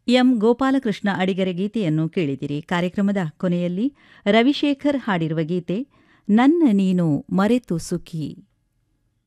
M Gopalakrishna ಅಡಿಗರ ಗೀತೆಯನ್ನು ಕೇಳಿದಿರಿ. ಕಾರ್ಯಕ್ರಮದ ಕೊನೆಯಲ್ಲಿ ರವಿಶೇಖರ್ ಹಾಡಿರುವ ಗೀತೆ ನನ್ನ ನೀನು ಮರೆತು ಸುಖಿ.